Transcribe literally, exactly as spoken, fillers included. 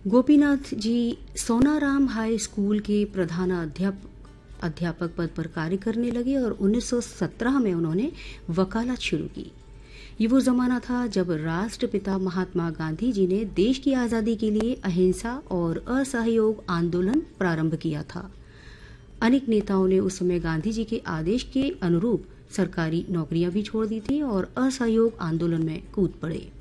Gopinath ji Sonaram high school के प्रधान अध्यापक अध्यापक पद पर कार्य करने लगे और उन्नीस सौ सत्रह में उन्होंने वकालत शुरू की। ये वो जमाना था जब राष्ट्रपिता महात्मा गांधी जी ने देश की आज़ादी के लिए अहिंसा और असहयोग आंदोलन प्रारंभ किया था। अनेक नेताओं ने उस समय गांधी जी के आदेश के अनुरूप सरकारी नौकरियां भी छोड़ दी थी और असहयोग आंदोलन में कूद पड़े।